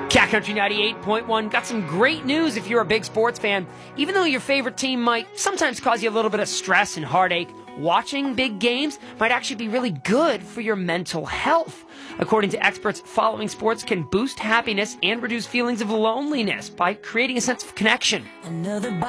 Cat Country 98.1 got some great news if you're a big sports fan. Even though your favorite team might sometimes cause you a little bit of stress and heartache, watching big games might actually be really good for your mental health. According to experts, following sports can boost happiness and reduce feelings of loneliness by creating a sense of connection.